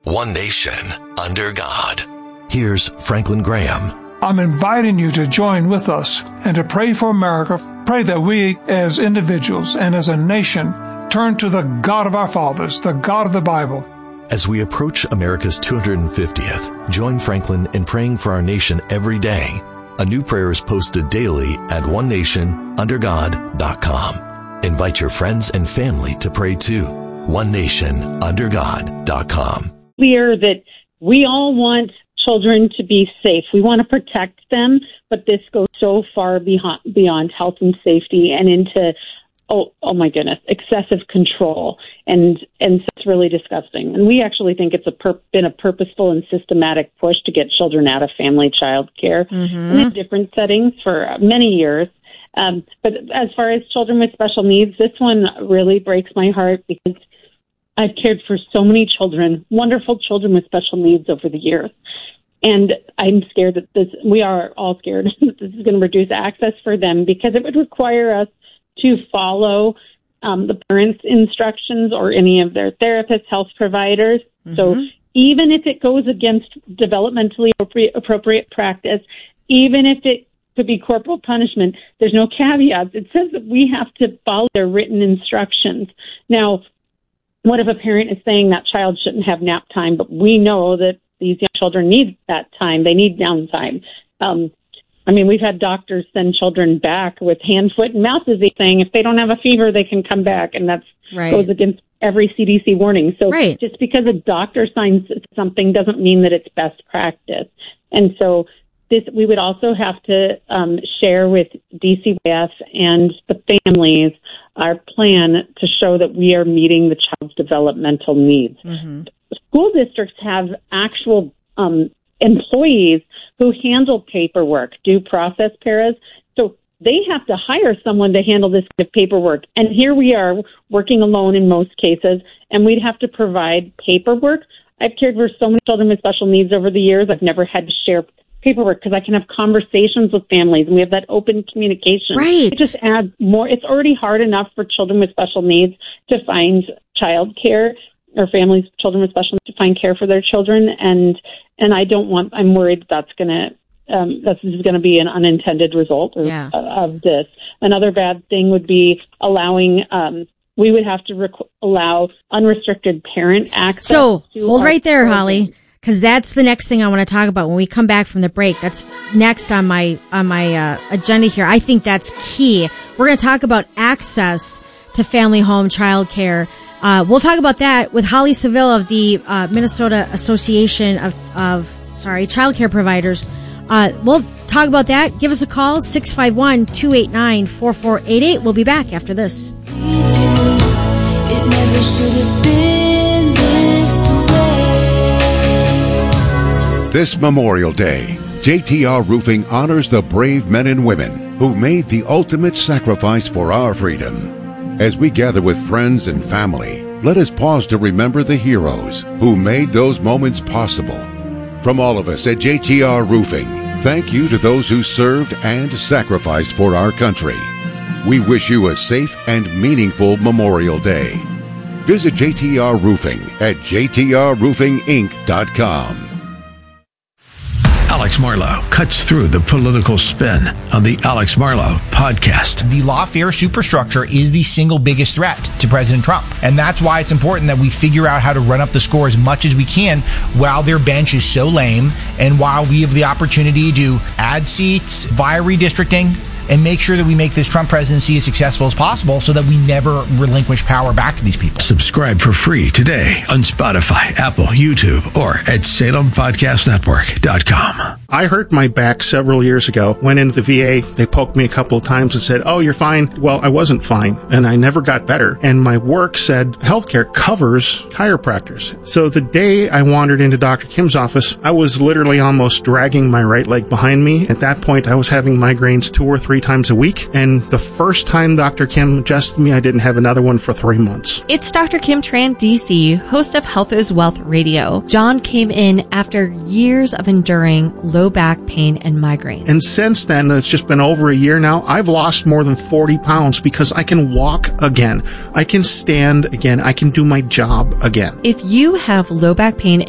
one nation, under God. Here's Franklin Graham. I'm inviting you to join with us and to pray for America. Pray that we as individuals and as a nation turn to the God of our fathers, the God of the Bible. As we approach America's 250th, join Franklin in praying for our nation every day. A new prayer is posted daily at onenationundergod.com. Invite your friends and family to pray too. onenationundergod.com. Clear that we all want children to be safe. We want to protect them, but this goes so far beyond health and safety and into oh my goodness, excessive control, and it's really disgusting. And we actually think it's been a purposeful and systematic push to get children out of family child care in different settings for many years. But as far as children with special needs, this one really breaks my heart because I've cared for so many children, wonderful children with special needs over the years. And I'm scared that we are all scared that this is going to reduce access for them because it would require us to follow the parents' instructions or any of their therapists, health providers. So even if it goes against developmentally appropriate practice, even if it could be corporal punishment, there's no caveats. It says that we have to follow their written instructions. Now, what if a parent is saying that child shouldn't have nap time, but we know that these young children need that time. They need downtime. We've had doctors send children back with hand, foot, and mouth disease saying if they don't have a fever, they can come back. And that goes against every CDC warning. So just because a doctor signs something doesn't mean that it's best practice. And so we would also have to share with DCYF and the families our plan to show that we are meeting the child's developmental needs. School districts have actual employees who handle paperwork, due process paras. So they have to hire someone to handle this kind of paperwork. And here we are working alone in most cases, and we'd have to provide paperwork. I've cared for so many children with special needs over the years. I've never had to share paperwork because I can have conversations with families, and we have that open communication. It just adds more. It's already hard enough for children with special needs to find child care, or families, children with special needs, to find care for their children, and I'm worried that's going to be an unintended result of this. Another bad thing would be allowing. We would have to allow unrestricted parent access. So hold right there, Holly, because that's the next thing I want to talk about when we come back from the break. That's next on my agenda here. I think that's key. We're going to talk about access to family home child care. We'll talk about that with Holly Seville of the Minnesota Association of Child Care Providers. We'll talk about that. Give us a call, 651-289-4488. We'll be back after this. It never should have been this way. This Memorial Day, JTR Roofing honors the brave men and women who made the ultimate sacrifice for our freedom. As we gather with friends and family, let us pause to remember the heroes who made those moments possible. From all of us at JTR Roofing, thank you to those who served and sacrificed for our country. We wish you a safe and meaningful Memorial Day. Visit JTR Roofing at jtrroofinginc.com. Alex Marlow cuts through the political spin on the Alex Marlow podcast. The lawfare superstructure is the single biggest threat to President Trump. And that's why it's important that we figure out how to run up the score as much as we can while their bench is so lame and while we have the opportunity to add seats via redistricting and make sure that we make this Trump presidency as successful as possible so that we never relinquish power back to these people. Subscribe for free today on Spotify, Apple, YouTube, or at SalemPodcastNetwork.com. I hurt my back several years ago. Went into the VA. They poked me a couple of times and said, "Oh, you're fine." Well, I wasn't fine, and I never got better. And my work said healthcare covers chiropractors. So the day I wandered into Dr. Kim's office, I was literally almost dragging my right leg behind me. At that point, I was having migraines 2 or 3 times a week. And the first time Dr. Kim adjusted me, I didn't have another one for 3 months. It's Dr. Kim Tran, DC, host of Health is Wealth Radio. John came in after years of enduring low back pain and migraines. And since then, it's just been over a year now, I've lost more than 40 pounds because I can walk again. I can stand again. I can do my job again. If you have low back pain